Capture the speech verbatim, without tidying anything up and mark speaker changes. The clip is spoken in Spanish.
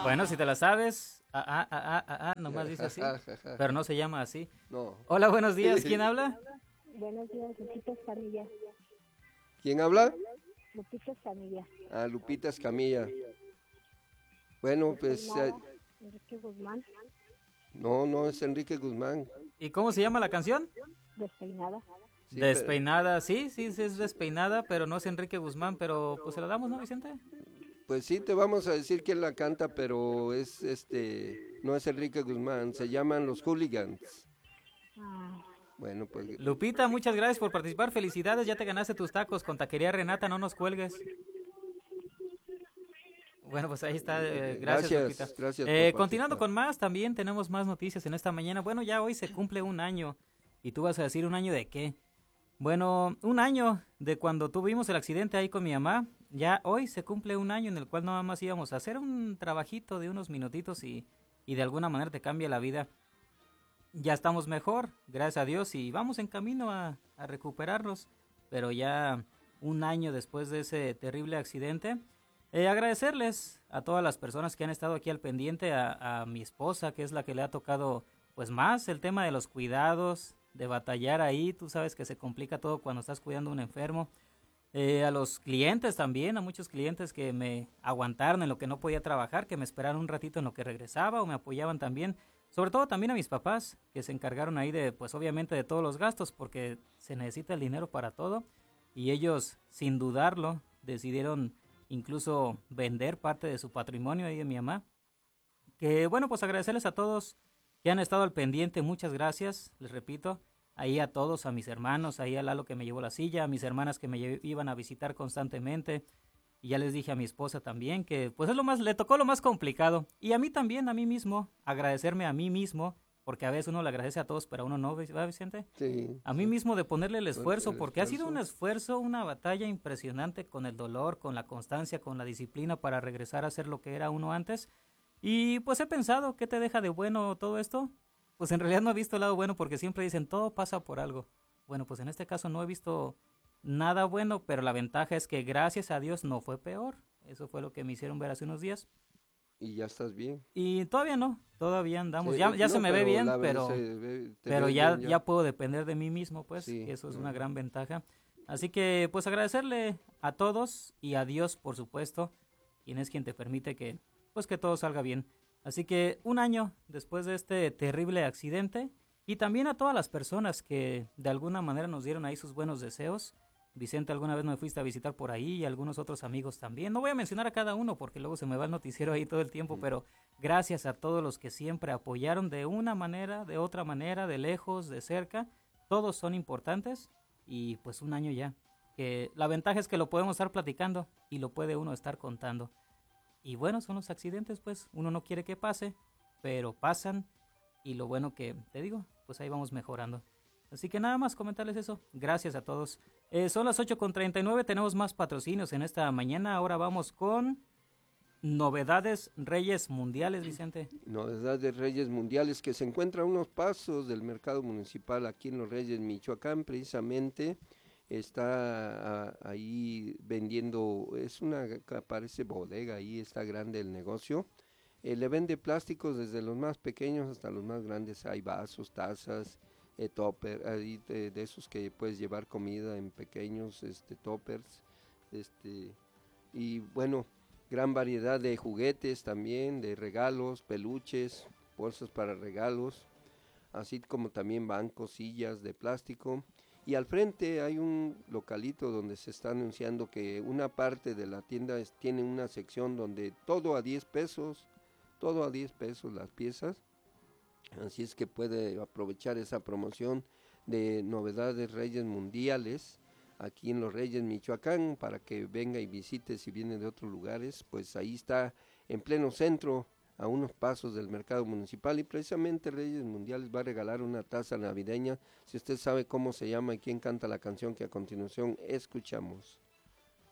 Speaker 1: Bueno, si te la sabes, ah, ah, ah, ah, ah, ah, nomás dice así, pero no se llama así.
Speaker 2: No.
Speaker 1: Hola, buenos días, ¿quién habla?
Speaker 3: Buenos días, Lupita Escamilla.
Speaker 2: ¿Quién habla?
Speaker 3: Lupita Escamilla.
Speaker 2: Ah, Lupita Escamilla. Bueno, pues eh,
Speaker 3: Despeinada, Enrique Guzmán.
Speaker 2: no, no es Enrique Guzmán.
Speaker 1: ¿Y cómo se llama la canción?
Speaker 3: Despeinada.
Speaker 2: Sí, pero,
Speaker 1: Despeinada, sí, sí, sí es despeinada, pero no es Enrique Guzmán, pero pues se la damos, ¿no, Vicente?
Speaker 2: pues sí, te vamos a decir quién la canta, pero es este, no es Enrique Guzmán, se llaman los Hooligans.
Speaker 3: Ah,
Speaker 2: Bueno, pues
Speaker 1: Lupita, muchas gracias por participar, felicidades, ya te ganaste tus tacos con Taquería Renata, no nos cuelgues. Bueno, pues ahí está, eh, gracias Lupita.
Speaker 2: gracias, gracias por
Speaker 1: Eh, continuando
Speaker 2: participar.
Speaker 1: con más, también tenemos más noticias en esta mañana. Bueno, ya hoy se cumple un año, y tú vas a decir, ¿un año de qué? Bueno, un año de cuando tuvimos el accidente ahí con mi mamá. Ya hoy se cumple un año en el cual nada más íbamos a hacer un trabajito de unos minutitos y, y de alguna manera te cambia la vida. Ya estamos mejor, gracias a Dios, y vamos en camino a, a recuperarnos. Pero ya un año después de ese terrible accidente, eh, agradecerles a todas las personas que han estado aquí al pendiente, a, a mi esposa, que es la que le ha tocado pues más el tema de los cuidados, de batallar ahí. Tú sabes que se complica todo cuando estás cuidando a un enfermo. Eh, a los clientes también, a muchos clientes que me aguantaron en lo que no podía trabajar, que me esperaron un ratito en lo que regresaba o me apoyaban también. Sobre todo también a mis papás, que se encargaron ahí de, pues obviamente de todos los gastos, porque se necesita el dinero para todo. Y ellos, sin dudarlo, decidieron incluso vender parte de su patrimonio ahí de mi mamá. Que bueno, pues agradecerles a todos que han estado al pendiente, muchas gracias, les repito, ahí a todos, a mis hermanos, ahí a Lalo que me llevó la silla, a mis hermanas que me lle- iban a visitar constantemente, y ya les dije a mi esposa también que pues es lo más, le tocó lo más complicado, y a mí también, a mí mismo, agradecerme a mí mismo, porque a veces uno le agradece a todos, pero a uno no, ¿verdad, Vicente?
Speaker 2: Sí,
Speaker 1: A mí
Speaker 2: sí,
Speaker 1: mismo de ponerle el
Speaker 2: bueno,
Speaker 1: esfuerzo,
Speaker 2: el
Speaker 1: porque ha sido un
Speaker 2: esfuerzo.
Speaker 1: esfuerzo, una batalla impresionante con el dolor, con la constancia, con la disciplina para regresar a ser lo que era uno antes. Y pues he pensado, ¿qué te deja de bueno todo esto? Pues en realidad no he visto el lado bueno porque siempre dicen, todo pasa por algo. Bueno, pues en este caso no he visto nada bueno, pero la ventaja es que gracias a Dios no fue peor. Eso fue lo que me hicieron ver hace unos días.
Speaker 2: Y ya estás bien.
Speaker 1: Y todavía no, todavía
Speaker 2: Sí,
Speaker 1: andamos. Ya,
Speaker 2: eh,
Speaker 1: ya se
Speaker 2: no,
Speaker 1: me ve
Speaker 2: pero
Speaker 1: bien,
Speaker 2: la ve- se
Speaker 1: pero,
Speaker 2: ve- te
Speaker 1: pero
Speaker 2: ves
Speaker 1: ya,
Speaker 2: bien ya.
Speaker 1: ya puedo depender de mí mismo, pues, que
Speaker 2: Sí,
Speaker 1: eso es una
Speaker 2: no.
Speaker 1: gran ventaja. Así que, pues, agradecerle a todos y a Dios, por supuesto, quien es quien te permite que, pues, que todo salga bien. Así que un año después de este terrible accidente y también a todas las personas que de alguna manera nos dieron ahí sus buenos deseos. Vicente, alguna vez me fuiste a visitar por ahí y algunos otros amigos también. No voy a mencionar a cada uno porque luego se me va el noticiero ahí todo el tiempo,
Speaker 2: Mm.
Speaker 1: pero gracias a todos los que siempre apoyaron de una manera, de otra manera, de lejos, de cerca. Todos son importantes y pues un año ya. Que la ventaja es que lo podemos estar platicando y lo puede uno estar contando. Y bueno, son los accidentes, pues uno no quiere que pase, pero pasan y lo bueno que te digo, pues ahí vamos mejorando. Así que nada más comentarles eso. Gracias a todos. Eh, son las ocho con treinta y nueve, tenemos más patrocinios en esta mañana. Ahora vamos con novedades Reyes Mundiales, Vicente.
Speaker 2: Novedad de Reyes Mundiales que se encuentra a unos pasos del mercado municipal aquí en Los Reyes, Michoacán, precisamente. Está ah, ahí vendiendo, es una, ca- parece bodega, ahí está grande el negocio. Eh, le vende plásticos desde los más pequeños hasta los más grandes. Hay vasos, tazas, eh, topper, ahí de, de esos que puedes llevar comida en pequeños este, toppers. Este, y bueno, gran variedad de juguetes también, de regalos, peluches, bolsas para regalos, así como también bancos, sillas de plástico. Y al frente hay un localito donde se está anunciando que una parte de la tienda es- tiene una sección donde todo a diez pesos, todo a diez pesos las piezas. Así es que puede aprovechar esa promoción de novedades Reyes Mundiales aquí en Los Reyes, Michoacán, para que venga y visite si viene de otros lugares. Pues ahí está en pleno centro, a unos pasos del mercado municipal, y precisamente Reyes Mundiales va a regalar una taza navideña. Si usted sabe cómo se llama y quién canta la canción que a continuación escuchamos.